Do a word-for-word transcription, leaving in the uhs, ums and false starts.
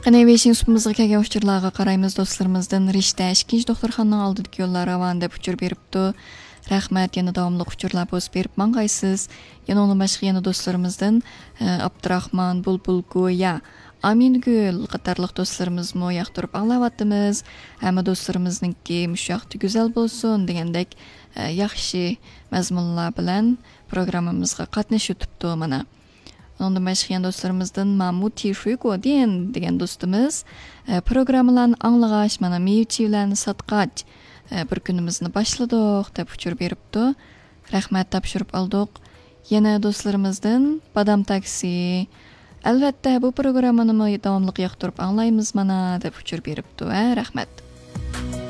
Qanay beşinci supimizga kelgan uçurlarga qaraymiz do'stlarimizdan Rishta ikkinchi doktorxonaning oldidagi yo'llar ravan deb uçur beribdi. Rahmat, yana davomli uçurlar bosib berib mangaysiz. Yana onun boshqa yana do'stlarimizdan Abdurahmon, Bulbulgoya, Amingul qatorliq do'stlarimizmi yoqtirib anglayapmiz. Hamma do'stlarimizningki mushaqti go'zal bo'lsin degandek yaxshi mazmunlar bilan programmamizga qatnashib turibdi mana. Ondan başqa yan dostlarımızdan Mahmud Tişugodin degan do'stimiz programmalarni anglag'ach, mana mevchilarni satqach bir kunimizni boshladik deb uçur beribdi. Rahmat topshirib oldik. Yana do'stlarimizdan Badam Taksi, albatta bu programmani davomli yoqtirib anglaymiz mana deb uçur beribdi. Rahmat.